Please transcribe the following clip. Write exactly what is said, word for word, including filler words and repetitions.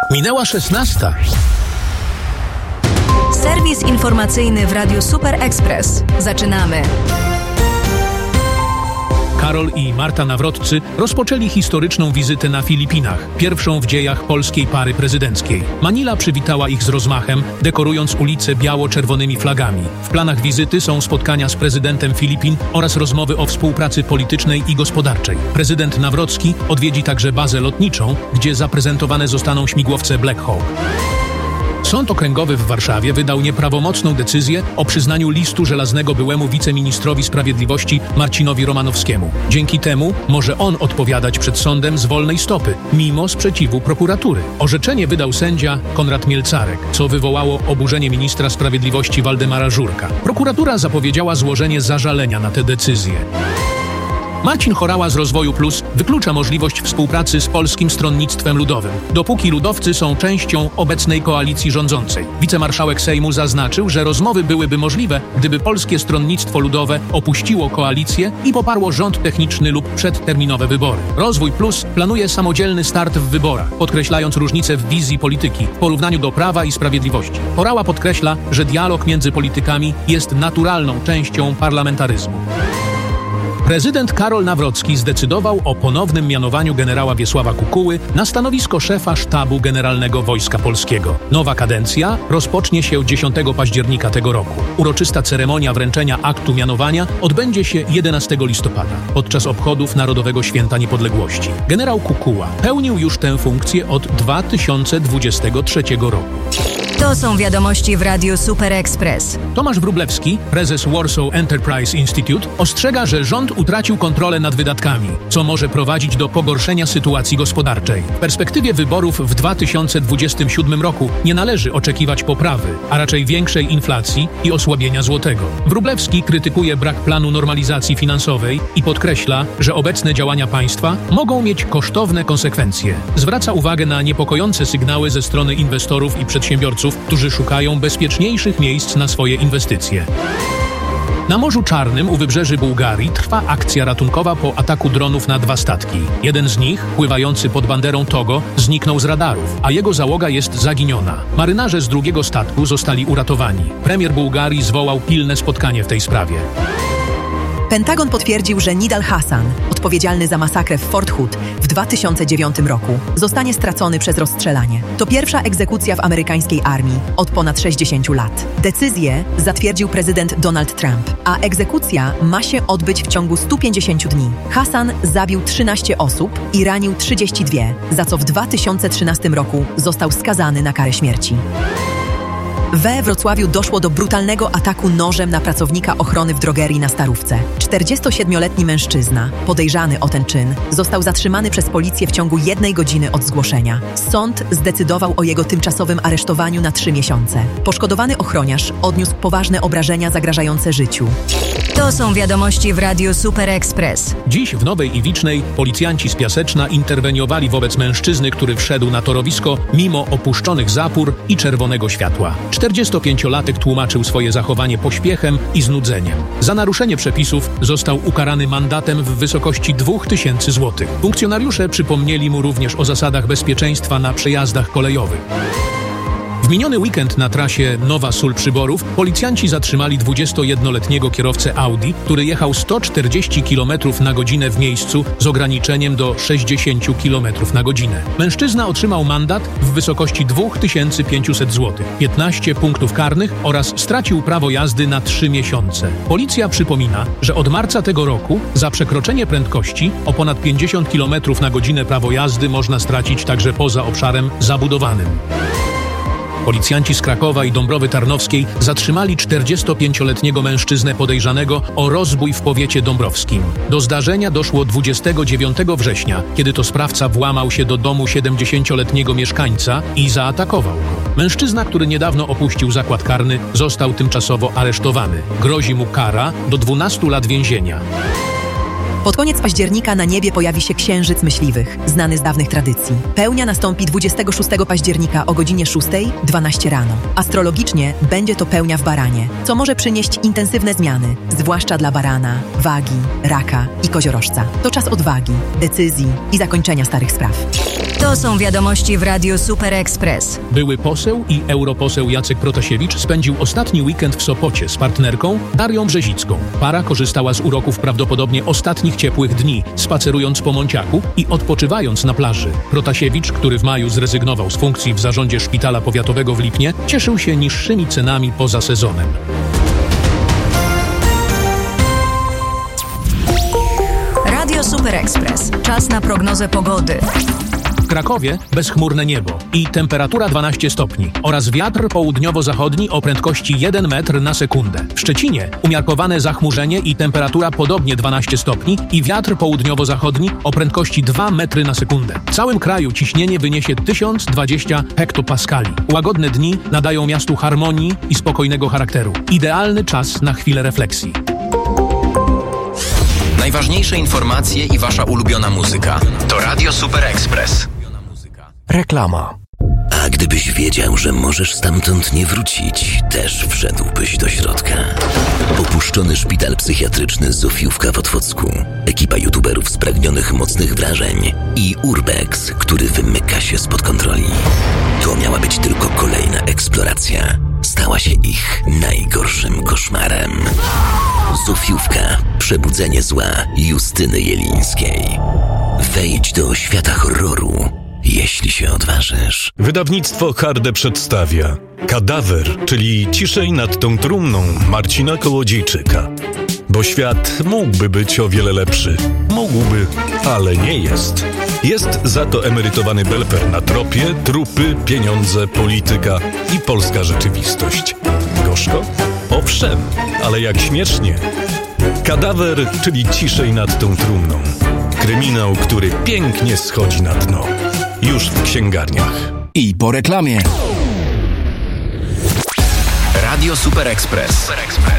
Minęła szesnasta. Serwis informacyjny w Radiu Super Express. Zaczynamy. Karol i Marta Nawrotcy rozpoczęli historyczną wizytę na Filipinach, pierwszą w dziejach polskiej pary prezydenckiej. Manila przywitała ich z rozmachem, dekorując ulice biało-czerwonymi flagami. W planach wizyty są spotkania z prezydentem Filipin oraz rozmowy o współpracy politycznej i gospodarczej. Prezydent Nawrocki odwiedzi także bazę lotniczą, gdzie zaprezentowane zostaną śmigłowce Black Hawk. Sąd Okręgowy w Warszawie wydał nieprawomocną decyzję o przyznaniu listu żelaznego byłemu wiceministrowi sprawiedliwości Marcinowi Romanowskiemu. Dzięki temu może on odpowiadać przed sądem z wolnej stopy, mimo sprzeciwu prokuratury. Orzeczenie wydał sędzia Konrad Mielcarek, co wywołało oburzenie ministra sprawiedliwości Waldemara Żurka. Prokuratura zapowiedziała złożenie zażalenia na tę decyzję. Marcin Horała z Rozwoju Plus wyklucza możliwość współpracy z Polskim Stronnictwem Ludowym, dopóki ludowcy są częścią obecnej koalicji rządzącej. Wicemarszałek Sejmu zaznaczył, że rozmowy byłyby możliwe, gdyby Polskie Stronnictwo Ludowe opuściło koalicję i poparło rząd techniczny lub przedterminowe wybory. Rozwój Plus planuje samodzielny start w wyborach, podkreślając różnice w wizji polityki w porównaniu do Prawa i Sprawiedliwości. Horała podkreśla, że dialog między politykami jest naturalną częścią parlamentaryzmu. Prezydent Karol Nawrocki zdecydował o ponownym mianowaniu generała Wiesława Kukuły na stanowisko szefa Sztabu Generalnego Wojska Polskiego. Nowa kadencja rozpocznie się dziesiątego października tego roku. Uroczysta ceremonia wręczenia aktu mianowania odbędzie się jedenastego listopada, podczas obchodów Narodowego Święta Niepodległości. Generał Kukuła pełnił już tę funkcję od dwa tysiące dwudziestego trzeciego roku. To są wiadomości w Radiu Super Express. Tomasz Wróblewski, prezes Warsaw Enterprise Institute, ostrzega, że rząd utracił kontrolę nad wydatkami, co może prowadzić do pogorszenia sytuacji gospodarczej. W perspektywie wyborów w dwa tysiące dwudziestym siódmym roku nie należy oczekiwać poprawy, a raczej większej inflacji i osłabienia złotego. Wróblewski krytykuje brak planu normalizacji finansowej i podkreśla, że obecne działania państwa mogą mieć kosztowne konsekwencje. Zwraca uwagę na niepokojące sygnały ze strony inwestorów i przedsiębiorców, którzy szukają bezpieczniejszych miejsc na swoje inwestycje. Na Morzu Czarnym u wybrzeży Bułgarii trwa akcja ratunkowa po ataku dronów na dwa statki. Jeden z nich, pływający pod banderą Togo, zniknął z radarów, a jego załoga jest zaginiona. Marynarze z drugiego statku zostali uratowani. Premier Bułgarii zwołał pilne spotkanie w tej sprawie. Pentagon potwierdził, że Nidal Hasan, odpowiedzialny za masakrę w Fort Hood w dwa tysiące dziewiątym roku, zostanie stracony przez rozstrzelanie. To pierwsza egzekucja w amerykańskiej armii od ponad sześćdziesięciu lat. Decyzję zatwierdził prezydent Donald Trump, a egzekucja ma się odbyć w ciągu stu pięćdziesięciu dni. Hasan zabił trzynaście osób i ranił trzydzieści dwie, za co w dwa tysiące trzynastym roku został skazany na karę śmierci. We Wrocławiu doszło do brutalnego ataku nożem na pracownika ochrony w drogerii na Starówce. czterdziestosiedmioletni mężczyzna, podejrzany o ten czyn, został zatrzymany przez policję w ciągu jednej godziny od zgłoszenia. Sąd zdecydował o jego tymczasowym aresztowaniu na trzy miesiące. Poszkodowany ochroniarz odniósł poważne obrażenia zagrażające życiu. To są wiadomości w Radiu Super Express. Dziś w Nowej Iwicznej policjanci z Piaseczna interweniowali wobec mężczyzny, który wszedł na torowisko mimo opuszczonych zapór i czerwonego światła. czterdziestopięciolatek tłumaczył swoje zachowanie pośpiechem i znudzeniem. Za naruszenie przepisów został ukarany mandatem w wysokości dwóch tysięcy złotych. Funkcjonariusze przypomnieli mu również o zasadach bezpieczeństwa na przejazdach kolejowych. W miniony weekend na trasie Nowa Sól Przyborów policjanci zatrzymali dwudziestojednoletniego kierowcę Audi, który jechał sto czterdzieści kilometrów na godzinę w miejscu z ograniczeniem do sześćdziesiąt kilometrów na godzinę. Mężczyzna otrzymał mandat w wysokości dwa tysiące pięćset złotych, piętnaście punktów karnych oraz stracił prawo jazdy na trzy miesiące. Policja przypomina, że od marca tego roku za przekroczenie prędkości o ponad pięćdziesiąt kilometrów na godzinę prawo jazdy można stracić także poza obszarem zabudowanym. Policjanci z Krakowa i Dąbrowy Tarnowskiej zatrzymali czterdziestopięcioletniego mężczyznę podejrzanego o rozbój w powiecie dąbrowskim. Do zdarzenia doszło dwudziestego dziewiątego września, kiedy to sprawca włamał się do domu siedemdziesięcioletniego mieszkańca i zaatakował go. Mężczyzna, który niedawno opuścił zakład karny, został tymczasowo aresztowany. Grozi mu kara do dwunastu lat więzienia. Pod koniec października na niebie pojawi się księżyc myśliwych, znany z dawnych tradycji. Pełnia nastąpi dwudziestego szóstego października o godzinie szóstej dwanaście rano. Astrologicznie będzie to pełnia w baranie, co może przynieść intensywne zmiany, zwłaszcza dla barana, wagi, raka i koziorożca. To czas odwagi, decyzji i zakończenia starych spraw. To są wiadomości w Radiu Super Express. Były poseł i europoseł Jacek Protasiewicz spędził ostatni weekend w Sopocie z partnerką Darią Brzezicką. Para korzystała z uroków prawdopodobnie ostatnich ciepłych dni, spacerując po Monciaku i odpoczywając na plaży. Protasiewicz, który w maju zrezygnował z funkcji w zarządzie szpitala powiatowego w Lipnie, cieszył się niższymi cenami poza sezonem. Radio Super Express. Czas na prognozę pogody. W Krakowie bezchmurne niebo i temperatura dwanaście stopni oraz wiatr południowo-zachodni o prędkości jeden metr na sekundę. W Szczecinie umiarkowane zachmurzenie i temperatura podobnie dwanaście stopni i wiatr południowo-zachodni o prędkości dwa metry na sekundę. W całym kraju ciśnienie wyniesie tysiąc dwadzieścia hektopaskali. Łagodne dni nadają miastu harmonii i spokojnego charakteru. Idealny czas na chwilę refleksji. Najważniejsze informacje i wasza ulubiona muzyka to Radio Super Express. Reklama. A gdybyś wiedział, że możesz stamtąd nie wrócić, też wszedłbyś do środka. Opuszczony szpital psychiatryczny Zofiówka w Otwocku, ekipa youtuberów spragnionych mocnych wrażeń i Urbex, który wymyka się spod kontroli. To miała być tylko kolejna eksploracja. Stała się ich najgorszym koszmarem. Zofiówka. Przebudzenie zła Justyny Jelińskiej. Wejdź do świata horroru, jeśli się odważysz. Wydawnictwo Harde przedstawia Kadawer, czyli Ciszej nad tą trumną Marcina Kołodziejczyka. Bo świat mógłby być o wiele lepszy. Mógłby, ale nie jest. Jest za to emerytowany belper na tropie, trupy, pieniądze, polityka i polska rzeczywistość. Gorzko? Owszem, ale jak śmiesznie. Kadawer, czyli Ciszej nad tą trumną. Kryminał, który pięknie schodzi na dno. Już w księgarniach. I po reklamie. Radio Super Express. Super Express.